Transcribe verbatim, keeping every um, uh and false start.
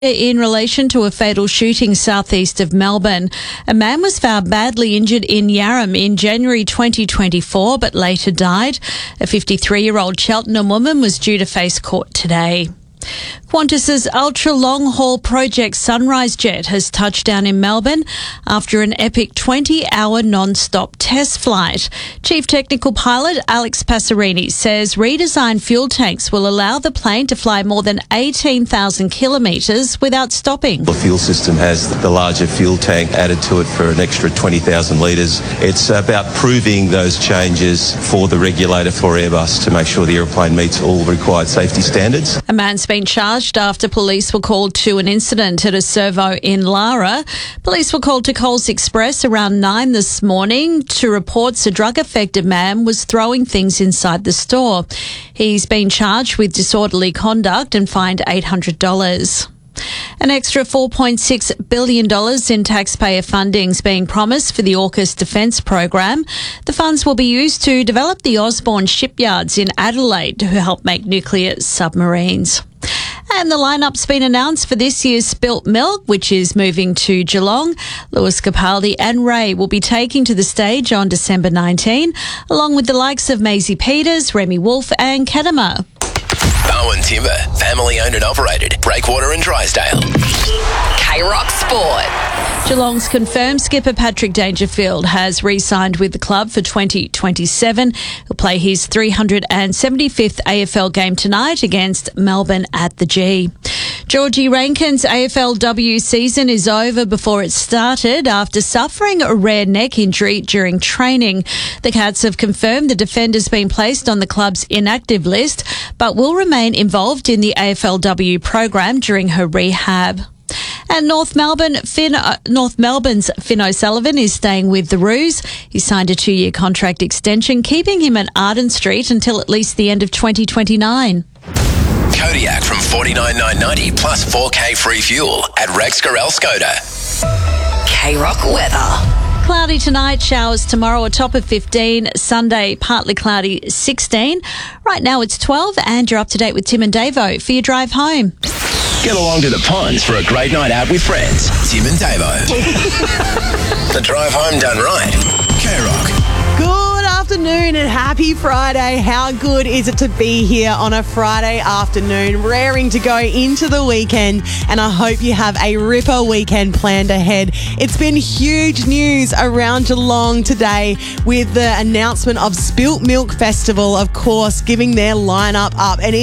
In relation to a fatal shooting southeast of Melbourne, a man was found badly injured in Yarram in January twenty twenty-four but later died. A fifty-three-year-old Cheltenham woman was due to face court today. Qantas's ultra-long-haul project Sunrise Jet has touched down in Melbourne after an epic twenty-hour non-stop test flight. Chief Technical Pilot Alex Passerini says redesigned fuel tanks will allow the plane to fly more than eighteen thousand kilometres without stopping. The fuel system has the larger fuel tank added to it for an extra twenty thousand litres. It's about proving those changes for the regulator for Airbus to make sure the aeroplane meets all required safety standards. A man's been charged after police were called to an incident at a servo in Lara. Police were called to Coles Express around nine this morning to reports a drug-affected man was throwing things inside the store. He's been charged with disorderly conduct and fined eight hundred dollars. An extra four point six billion dollars in taxpayer funding is being promised for the AUKUS defence program. The funds will be used to develop the Osborne shipyards in Adelaide to help make nuclear submarines. And the lineup's been announced for this year's Spilt Milk, which is moving to Geelong. Lewis Capaldi and Ray will be taking to the stage on December nineteenth, along with the likes of Maisie Peters, Remy Wolf and Kedema. Bowen Timber, family owned and operated. Breakwater and Drysdale. K-Rock Sport. Geelong's confirmed skipper Patrick Dangerfield has re-signed with the club for twenty twenty-seven. He'll play his three hundred seventy-fifth A F L game tonight against Melbourne at the G. Georgie Rankin's A F L W season is over before it started after suffering a rare neck injury during training. The Cats have confirmed the defender's been placed on the club's inactive list but will remain involved in the A F L W program during her rehab. And North Melbourne, Finn, uh, North Melbourne's Finn O'Sullivan is staying with the Roos. He signed a two-year contract extension, keeping him at Arden Street until at least the end of twenty twenty-nine. Kodiak from forty-nine thousand nine hundred ninety plus four K free fuel at Rex Gorel Skoda. K-Rock weather. Cloudy tonight, showers tomorrow, a top of fifteen. Sunday, partly cloudy, sixteen. Right now it's twelve and you're up to date with Tim and Davo for your drive home. Get along to the ponds for a great night out with friends. Tim and Davo. The drive home done right. K-Rock. Good afternoon and happy Friday. How good is it to be here on a Friday afternoon, raring to go into the weekend, and I hope you have a ripper weekend planned ahead. It's been huge news around Geelong today with the announcement of Spilt Milk Festival, of course, giving their lineup up. And